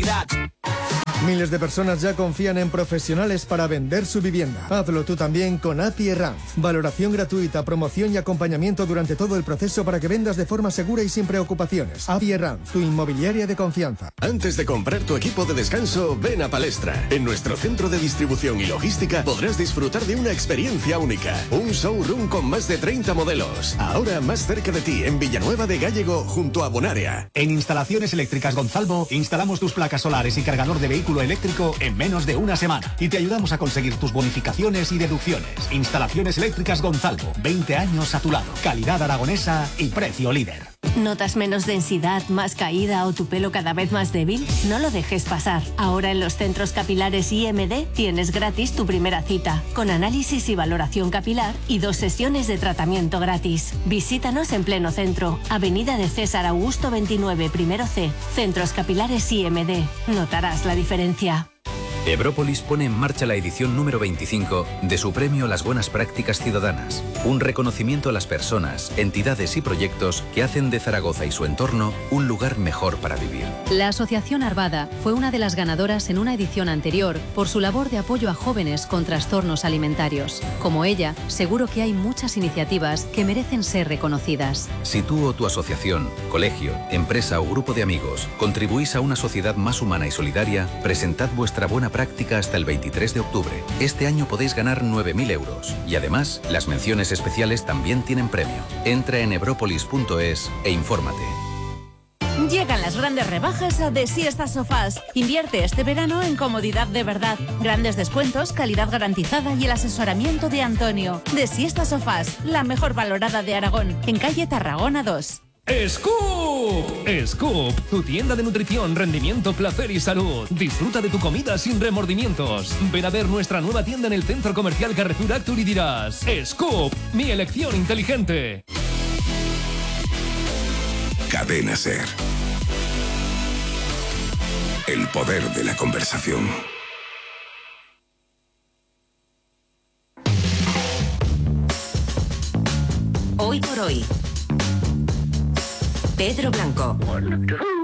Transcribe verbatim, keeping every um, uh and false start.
calidad. Miles de personas ya confían en profesionales para vender su vivienda. Hazlo tú también con A P I Herranz. Valoración gratuita, promoción y acompañamiento durante todo el proceso para que vendas de forma segura y sin preocupaciones. A P I Herranz, tu inmobiliaria de confianza. Antes de comprar tu equipo de descanso, ven a Palestra. En nuestro centro de distribución y logística podrás disfrutar de una experiencia única. Un showroom con más de treinta modelos. Ahora más cerca de ti, en Villanueva de Gállego, junto a Bonaria. En Instalaciones Eléctricas Gonzalvo, instalamos tus placas solares y cargador de vehículo eléctrico en menos de una semana y te ayudamos a conseguir tus bonificaciones y deducciones. Instalaciones Eléctricas Gonzalvo, veinte años a tu lado, calidad aragonesa y precio líder. ¿Notas menos densidad, más caída o tu pelo cada vez más débil? No lo dejes pasar. Ahora en los centros capilares I M D tienes gratis tu primera cita, con análisis y valoración capilar y dos sesiones de tratamiento gratis. Visítanos en pleno centro, Avenida de César Augusto veintinueve, primero C, Centros Capilares I M D. Notarás la diferencia. Ebrópolis pone en marcha la edición número veinticinco de su premio Las Buenas Prácticas Ciudadanas, un reconocimiento a las personas, entidades y proyectos que hacen de Zaragoza y su entorno un lugar mejor para vivir. La Asociación Arvada fue una de las ganadoras en una edición anterior por su labor de apoyo a jóvenes con trastornos alimentarios. Como ella, seguro que hay muchas iniciativas que merecen ser reconocidas. Si tú o tu asociación, colegio, empresa o grupo de amigos contribuís a una sociedad más humana y solidaria, presentad vuestra buena práctica hasta el veintitrés de octubre. Este año podéis ganar nueve mil euros y además las menciones especiales también tienen premio. Entra en ebrópolis punto es e infórmate. Llegan las grandes rebajas a De Siestas Sofás. Invierte este verano en comodidad de verdad. Grandes descuentos, calidad garantizada y el asesoramiento de Antonio. De Siestas Sofás, la mejor valorada de Aragón, en calle Tarragona dos. ¡Scoop! ¡Scoop! Tu tienda de nutrición, rendimiento, placer y salud. Disfruta de tu comida sin remordimientos. Ven a ver nuestra nueva tienda en el Centro Comercial Carrefour Actur y dirás: ¡Scoop! ¡Mi elección inteligente! Cadena SER. El poder de la conversación. Hoy por hoy. Pedro Blanco.